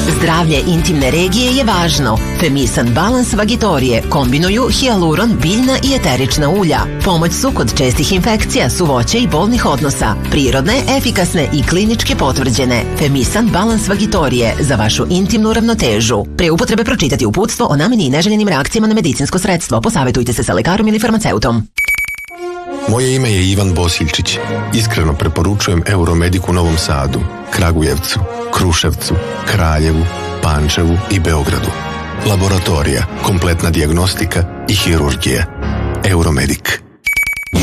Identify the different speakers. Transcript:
Speaker 1: Zdravlje intimne regije je važno. Femisan Balans Vagitorije kombinuju hijaluron, biljna i eterična ulja. Pomoć su kod čestih infekcija, suvoće i bolnih odnosa. Prirodne, efikasne i klinički potvrđene. Femisan Balans Vagitorije za vašu intimnu ravnotežu. Pre upotrebe pročitati uputstvo o nameni i neželjenim reakcijama na medicinsko sredstvo. Posavetujte se sa lekarom ili farmaceutom.
Speaker 2: Moje ime je Ivan Bosiljčić. Iskreno preporučujem Euromedic u Novom Sadu, Kragujevcu, Kruševcu, Kraljevu, Pančevu i Beogradu. Laboratorija, kompletna dijagnostika i hirurgija. Euromedic.